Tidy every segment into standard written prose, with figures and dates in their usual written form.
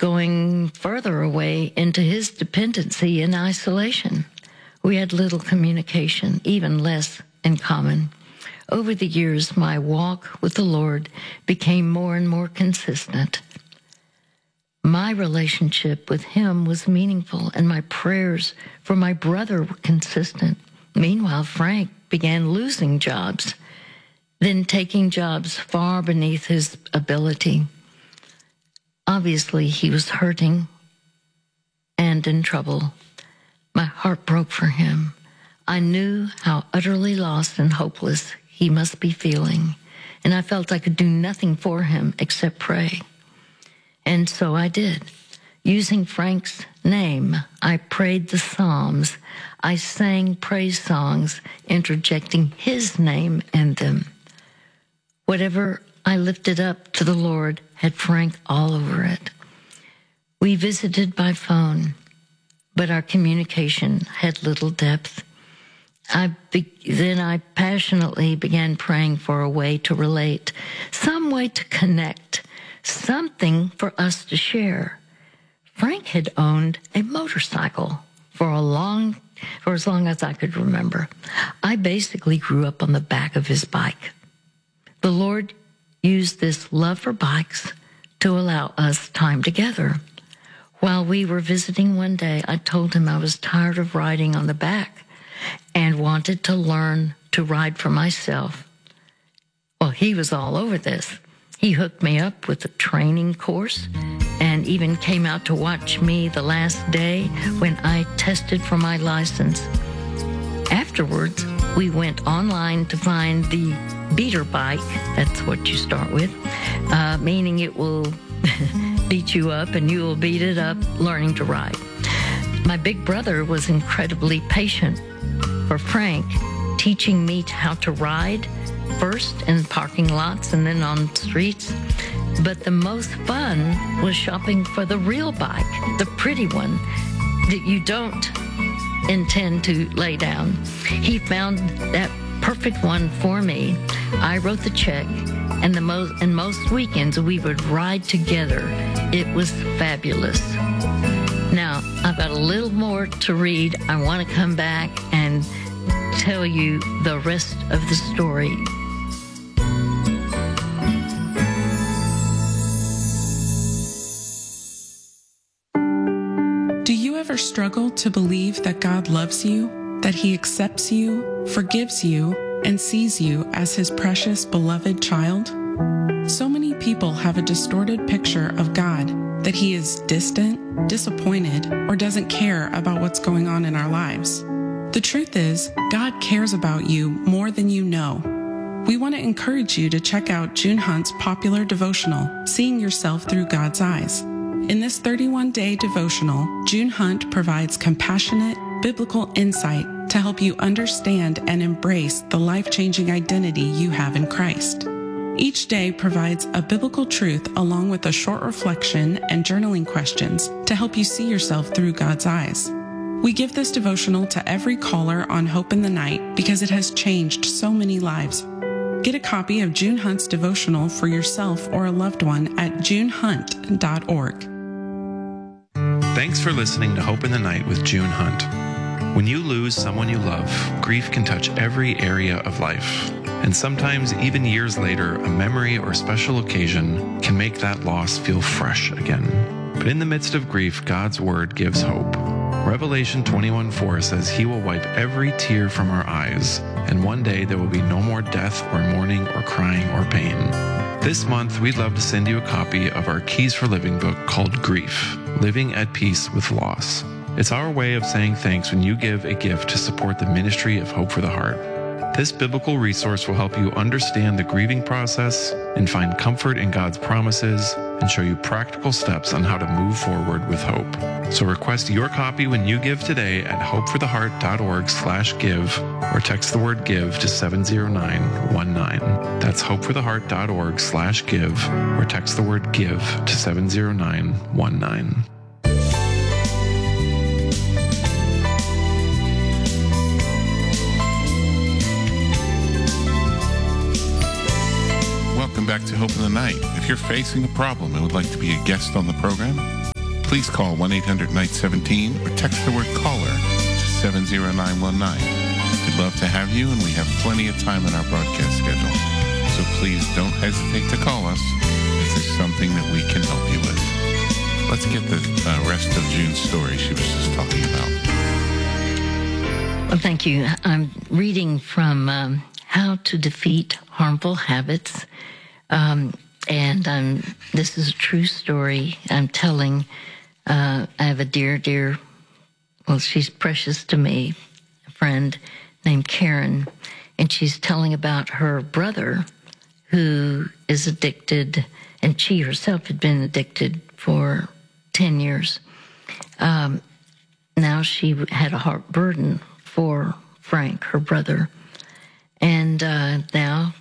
going further away into his dependency and isolation. We had little communication, even less in common. Over the years, my walk with the Lord became more and more consistent. My relationship with him was meaningful, and my prayers for my brother were consistent. Meanwhile, Frank began losing jobs, then taking jobs far beneath his ability. Obviously, he was hurting and in trouble. My heart broke for him. I knew how utterly lost and hopeless he must be feeling, and I felt I could do nothing for him except pray. And so I did. Using Frank's name, I prayed the Psalms. I sang praise songs, interjecting his name in them. Whatever I lifted up to the Lord had Frank all over it. We visited by phone, but our communication had little depth. Then I passionately began praying for a way to relate, some way to connect, something for us to share. Frank had owned a motorcycle for as long as I could remember. I basically grew up on the back of his bike. The Lord used this love for bikes to allow us time together. While we were visiting one day, I told him I was tired of riding on the back and wanted to learn to ride for myself. Well, he was all over this. He hooked me up with a training course and even came out to watch me the last day when I tested for my license. Afterwards, we went online to find the beater bike. That's what you start with, meaning it will beat you up and you will beat it up learning to ride. My big brother was incredibly patient for Frank, teaching me how to ride, first in parking lots and then on streets. But the most fun was shopping for the real bike, the pretty one that you don't intend to lay down. He found that perfect one for me. I wrote the check, and most weekends we would ride together. It was fabulous. Now, I've got a little more to read. I want to come back and tell you the rest of the story. Do you ever struggle to believe that God loves you, that He accepts you, forgives you, and sees you as His precious, beloved child? So many people have a distorted picture of God, that He is distant, disappointed, or doesn't care about what's going on in our lives. The truth is, God cares about you more than you know. We want to encourage you to check out June Hunt's popular devotional, Seeing Yourself Through God's Eyes. In this 31-day devotional, June Hunt provides compassionate, biblical insight to help you understand and embrace the life-changing identity you have in Christ. Each day provides a biblical truth along with a short reflection and journaling questions to help you see yourself through God's eyes. We give this devotional to every caller on Hope in the Night because it has changed so many lives. Get a copy of June Hunt's devotional for yourself or a loved one at junehunt.org. Thanks for listening to Hope in the Night with June Hunt. When you lose someone you love, grief can touch every area of life. And sometimes, even years later, a memory or special occasion can make that loss feel fresh again. But in the midst of grief, God's Word gives hope. Revelation 21:4 says He will wipe every tear from our eyes, and one day there will be no more death or mourning or crying or pain. This month, we'd love to send you a copy of our Keys for Living book called Grief, Living at Peace with Loss. It's our way of saying thanks when you give a gift to support the ministry of Hope for the Heart. This biblical resource will help you understand the grieving process and find comfort in God's promises and show you practical steps on how to move forward with hope. So request your copy when you give today at hopefortheheart.org/give or text the word give to 70919. That's hopefortheheart.org/give or text the word give to 70919. Welcome back to Hope in the Night. If you're facing a problem and would like to be a guest on the program, Please call 1-800-NIGHT-17 or text the word CALLER to 70919. We'd love to have you, and we have plenty of time in our broadcast schedule. So please don't hesitate to call us if there's something that we can help you with. Let's get the rest of June's story she was just talking about. Well, thank you. I'm reading from How to Defeat Harmful Habits. This is a true story I'm telling. I have a dear, well, she's precious to me, a friend named Karen, and she's telling about her brother who is addicted, and she herself had been addicted for 10 years. Now she had a heart burden for Frank, her brother, and now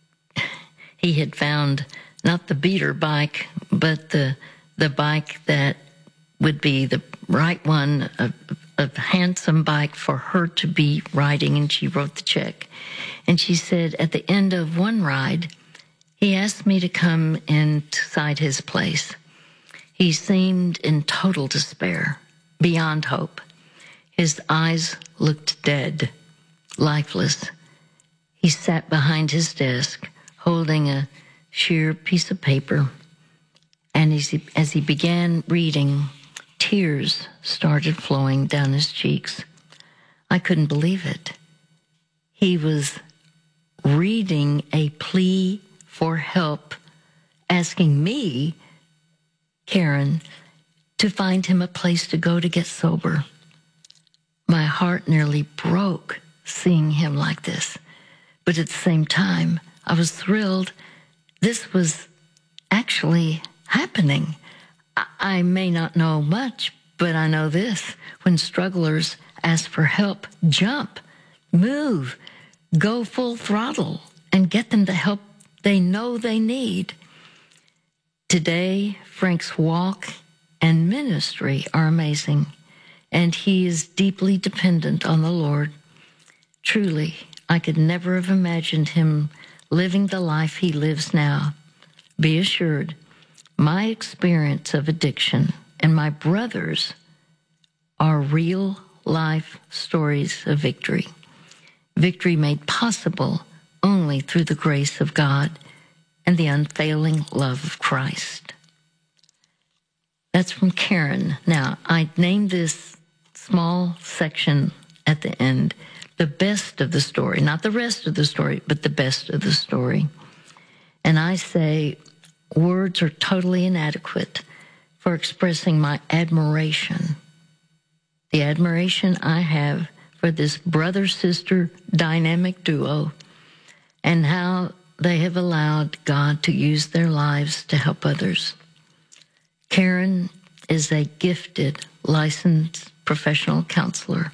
he had found not the beater bike, but the bike that would be the right one, a handsome bike for her to be riding, and she wrote the check. And she said at the end of one ride, he asked me to come inside his place. He seemed in total despair, beyond hope. His eyes looked dead, lifeless. He sat behind his desk, holding a sheer piece of paper, and as he began reading, tears started flowing down his cheeks. I couldn't believe it. He was reading a plea for help, asking me, Karen, to find him a place to go to get sober. My heart nearly broke seeing him like this, but at the same time, I was thrilled. This was actually happening. I may not know much, but I know this. When strugglers ask for help, jump, move, go full throttle, and get them the help they know they need. Today, Frank's walk and ministry are amazing, and he is deeply dependent on the Lord. Truly, I could never have imagined him living the life he lives now. Be assured, my experience of addiction and my brother's are real life stories of victory. Victory made possible only through the grace of God and the unfailing love of Christ. That's from Karen. Now, I named this small section at the end the best of the story, not the rest of the story, but the best of the story. And I say, words are totally inadequate for expressing my admiration, the admiration I have for this brother-sister dynamic duo and how they have allowed God to use their lives to help others. Karen is a gifted, licensed professional counselor.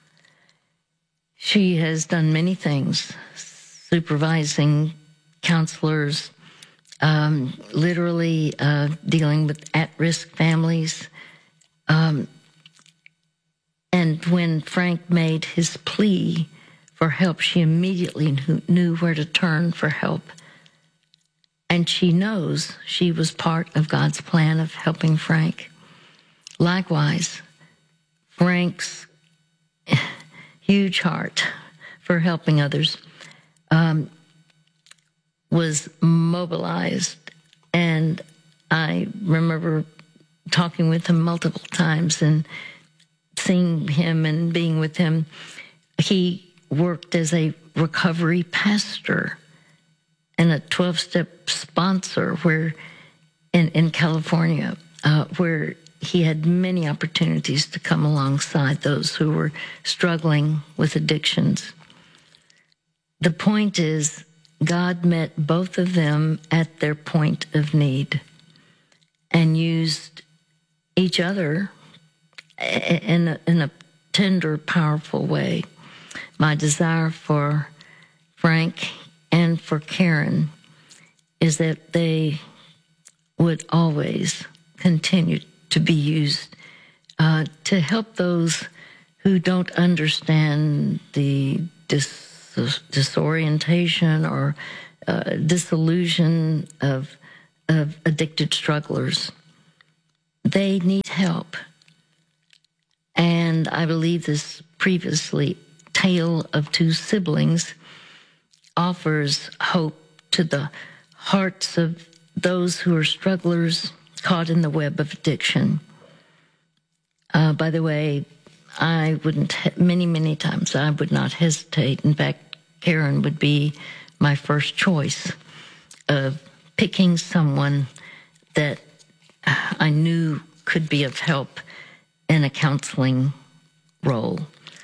She has done many things, supervising counselors, literally dealing with at-risk families. And when Frank made his plea for help, she immediately knew where to turn for help. And she knows she was part of God's plan of helping Frank. Likewise, Frank's huge heart for helping others was mobilized. And I remember talking with him multiple times and seeing him and being with him. He worked as a recovery pastor and a 12-step sponsor where in California, where he had many opportunities to come alongside those who were struggling with addictions. The point is, God met both of them at their point of need and used each other in a tender, powerful way. My desire for Frank and for Karen is that they would always continue to be used to help those who don't understand the disorientation or disillusion of addicted strugglers. they need help. And I believe this previously tale of two siblings offers hope to the hearts of those who are strugglers caught in the web of addiction. By the way, I wouldn't, many times, I would not hesitate. In fact, Karen would be my first choice of picking someone that I knew could be of help in a counseling role.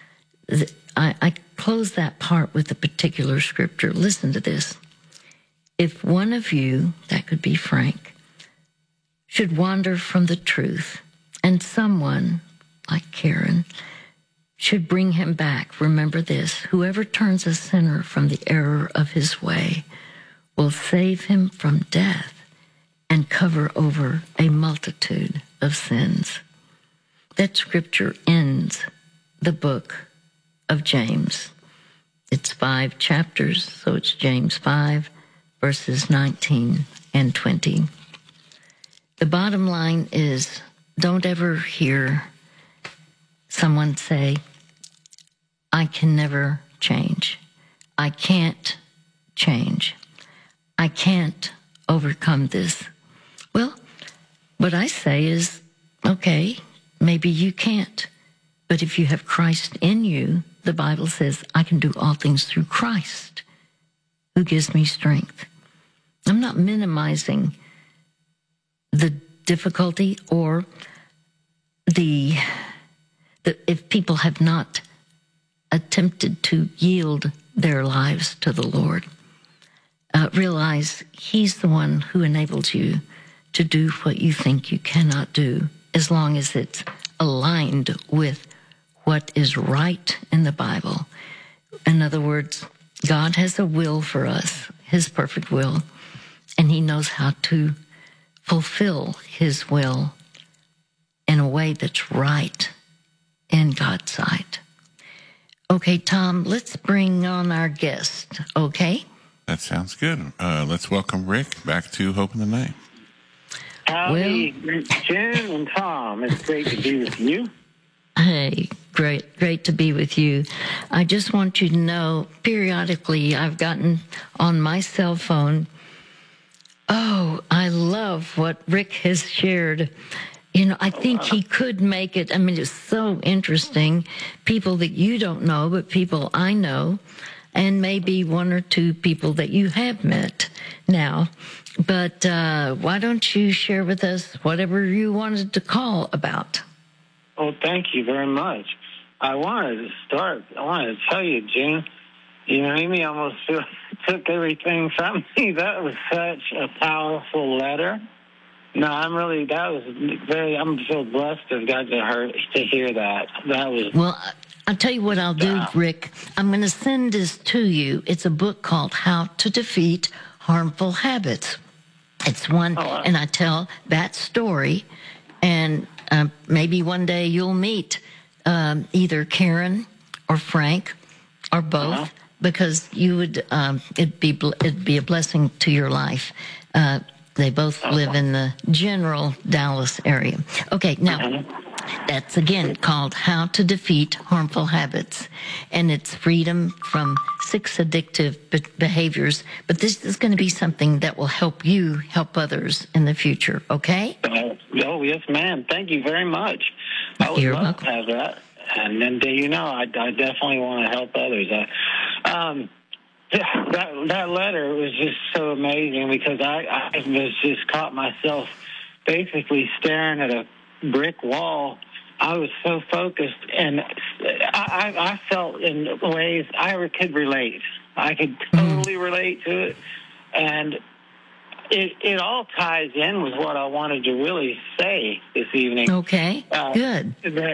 I close that part with a particular scripture. Listen to this. If one of you, that could be Frank, should wander from the truth, and someone, like Karen, should bring him back, remember this: whoever turns a sinner from the error of his way will save him from death and cover over a multitude of sins. That scripture ends the book of James. It's 5 chapters, so it's James 5, verses 19 and 20. The bottom line is, don't ever hear someone say, I can never change. I can't change. I can't overcome this. Well, what I say is, okay, maybe you can't. But if you have Christ in you, the Bible says, I can do all things through Christ, who gives me strength. I'm not minimizing the difficulty or the if people have not attempted to yield their lives to the Lord. Realize He's the one who enables you to do what you think you cannot do, as long as it's aligned with what is right in the Bible. In other words, God has a will for us, His perfect will, and He knows how to fulfill His will in a way that's right in God's sight. Okay, Tom, let's bring on our guest, okay? That sounds good. Let's welcome Rick back to Hope in the Night. Howdy, Jen and Tom. It's great to be with you. Hey, great to be with you. I just want you to know, periodically I've gotten on my cell phone, oh, I love what Rick has shared. You know, I think he could make it. I mean, it's so interesting. People that you don't know, but people I know, and maybe one or two people that you have met now. But why don't you share with us whatever you wanted to call about? Oh, thank you very much. I wanted to tell you, Jen, you know, Amy almost took everything from me. That was such a powerful letter. No, I'm so blessed to have got to hear that. That was... Well, I'll tell you what I'll do, Rick. I'm going to send this to you. It's a book called How to Defeat Harmful Habits. It's one, and I tell that story, and maybe one day you'll meet either Karen or Frank or both, because you would it'd be a blessing to your life. They both live in the general Dallas area. Okay, now that's again called How to Defeat Harmful Habits, and it's freedom from 6 addictive behaviors. But this is going to be something that will help you help others in the future. Okay? Oh, yes, ma'am. Thank you very much. I would love to have that. And then, you know, I definitely want to help others. That letter was just so amazing, because I was just caught myself basically staring at a brick wall. I was so focused, and I felt in ways I could relate. I could totally relate to it, and it all ties in with what I wanted to really say this evening. Okay, good.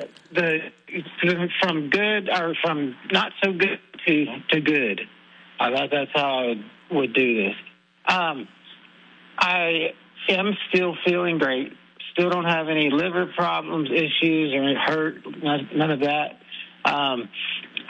From good, or from not so good to good. I thought that's how I would do this. I am still feeling great. Still don't have any liver problems, issues, or hurt, none of that. I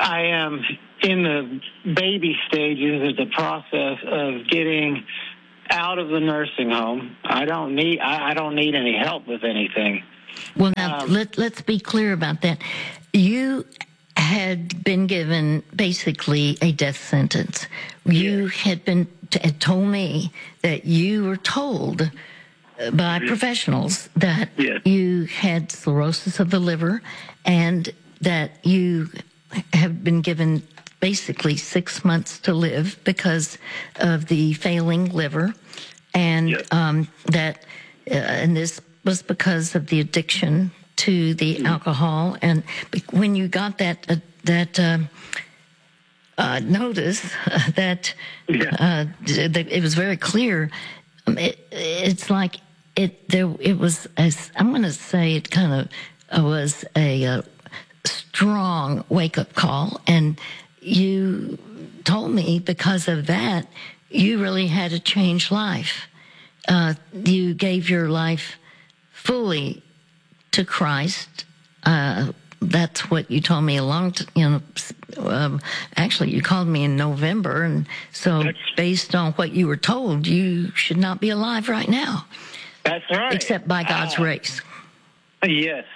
am in the baby stages of the process of getting out of the nursing home. I don't need any help with anything. Well, now, let's be clear about that. You had been given basically a death sentence. You had been told me that you were told by professionals that you had cirrhosis of the liver and that you have been given basically 6 months to live because of the failing liver, and and this was because of the addiction to the alcohol. And when you got that notice that it was very clear, it's like it was, as I'm going to say, it kind of was a strong wake-up call. And you told me because of that, you really had to change life. You gave your life fully to Christ. That's what you told me actually you called me in November. And so based on what you were told, you should not be alive right now. That's right. Except by God's grace. Yes.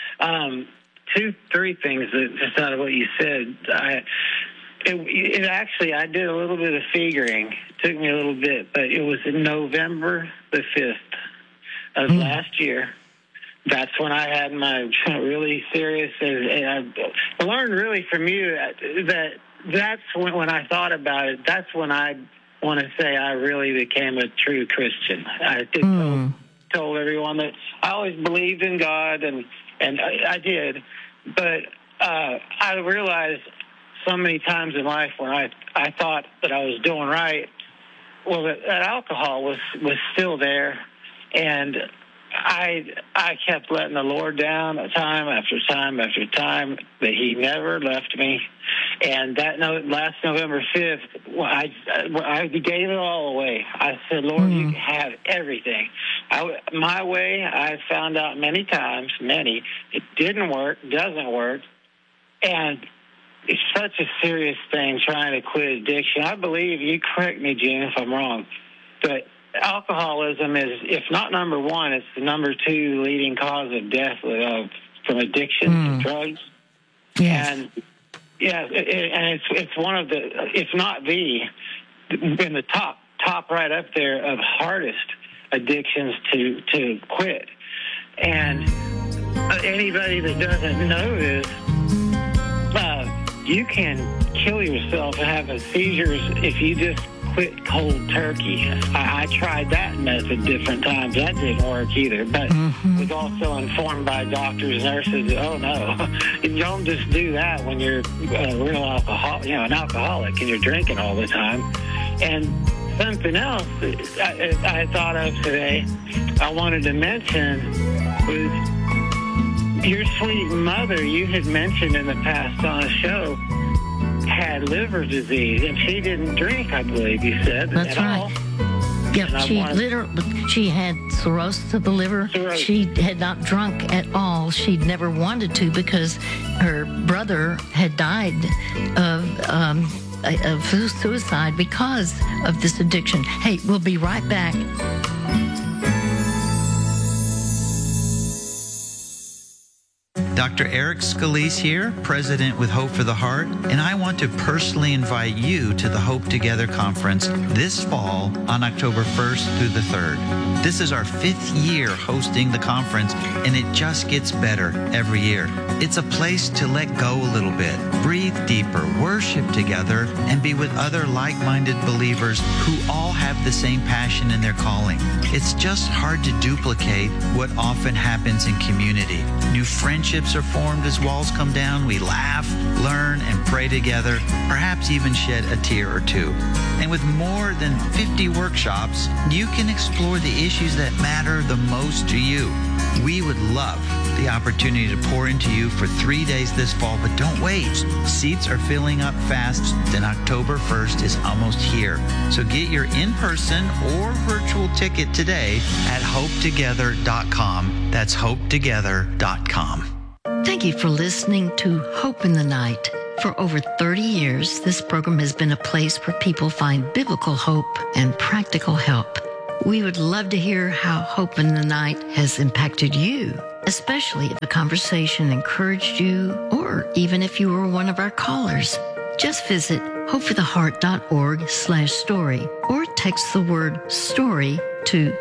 2-3 things just out of what you said. It actually, I did a little bit of figuring. It took me a little bit, but it was in November the 5th of last year. That's when I had my really serious, and I learned really from you that's when I thought about it, that's when I want to say I really became a true Christian. I told everyone that I always believed in God, and I did, but I realized so many times in life when I thought that I was doing right, well, that alcohol was still there, and I kept letting the Lord down time after time after time, but He never left me. And that last November 5th, I gave it all away. I said, Lord, you can have everything. My way, I found out many times, it didn't work, doesn't work, and it's such a serious thing trying to quit addiction. I believe, you correct me, Gene, if I'm wrong, but alcoholism is, if not number one, it's the number 2 leading cause of death from addiction to drugs. Yes. And it's one of the, if not in the top right up there of hardest addictions to quit. And anybody that doesn't know this, you can kill yourself and have seizures if you just quit cold turkey. I tried that method different times. That didn't work either, but was also informed by doctors, nurses, oh no, you don't just do that when you're a real an alcoholic and you're drinking all the time. And something else I thought of today I wanted to mention was your sweet mother. You had mentioned in the past on a show had liver disease, and she didn't drink, I believe you said. That's right. All. Yep, she had cirrhosis of the liver. She had not drunk at all. She'd never wanted to because her brother had died of suicide because of this addiction. Hey, we'll be right back. Dr. Eric Scalise here, President with Hope for the Heart, and I want to personally invite you to the Hope Together Conference this fall on October 1st through the 3rd. This is our 5th year hosting the conference, and it just gets better every year. It's a place to let go a little bit, breathe deeper, worship together, and be with other like-minded believers who all have the same passion in their calling. It's just hard to duplicate what often happens in community. New friendships are formed as walls come down. We laugh, learn, and pray together, perhaps even shed a tear or two. And with more than 50 workshops, you can explore the issues that matter the most to you. We would love the opportunity to pour into you for 3 days this fall, but don't wait. Seats are filling up fast, and October 1st is almost here. So get your in-person or virtual ticket today at hopetogether.com. That's hopetogether.com. Thank you for listening to Hope in the Night. For over 30 years, this program has been a place where people find biblical hope and practical help. We would love to hear how Hope in the Night has impacted you, especially if the conversation encouraged you, or even if you were one of our callers. Just visit hopefortheheart.org/story or text the word story to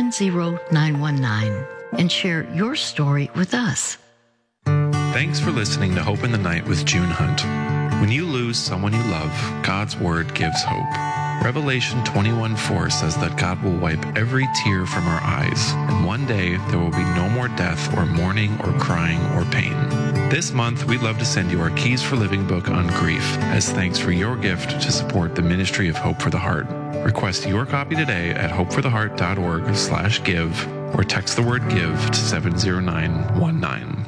70919 and share your story with us. Thanks for listening to Hope in the Night with June Hunt. When you lose someone you love, God's Word gives hope. Revelation 21:4 says that God will wipe every tear from our eyes, and one day there will be no more death or mourning or crying or pain. This month, we'd love to send you our Keys for Living book on grief as thanks for your gift to support the ministry of Hope for the Heart. Request your copy today at hopefortheheart.org/give or text the word give to 70919.